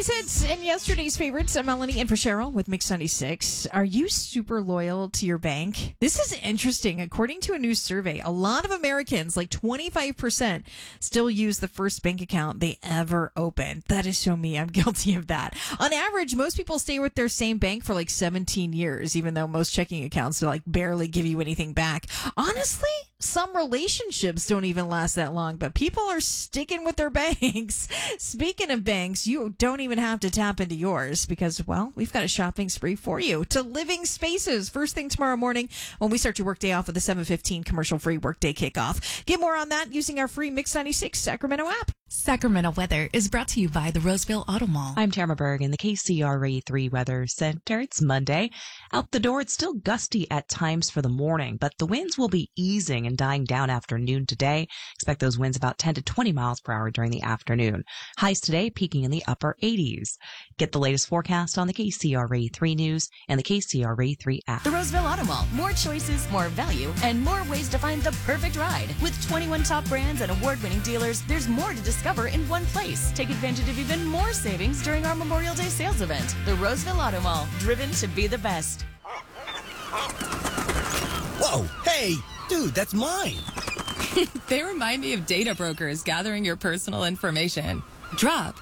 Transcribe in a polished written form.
Today's hits and yesterday's favorites. I'm Melanie and for Cheryl with Mix 96. Are you super loyal to your bank? This is interesting. According to a new survey, a lot of Americans, like 25%, still use the first bank account they ever opened. That is so me. I'm guilty of that. On average, most people stay with their same bank for like 17 years, even though most checking accounts like barely give you anything back. Honestly, some relationships don't even last that long, but people are sticking with their banks. Speaking of banks, you don't even have to tap into yours because, well, we've got a shopping spree for you to Living Spaces. First thing tomorrow morning when we start your workday off with the 7:15 commercial-free workday kickoff. Get more on that using our free Mix 96 Sacramento app. Sacramento weather is brought to you by the Roseville Auto Mall. I'm Tamara Berg in the KCRA 3 Weather Center. It's Monday. Out the door, it's still gusty at times for the morning, but the winds will be easing and dying down after noon today. Expect those winds about 10 to 20 miles per hour during the afternoon. Highs today peaking in the upper 80s. Get the latest forecast on the KCRA 3 News and the KCRA 3 app. The Roseville Auto Mall. More choices, more value, and more ways to find the perfect ride. With 21 top brands and award-winning dealers, there's more to discover in one place. Take advantage of even more savings during our Memorial Day sales event. The Roseville Auto Mall, driven to be the best. Whoa, hey, dude, that's mine. They remind me of data brokers gathering your personal information. Drop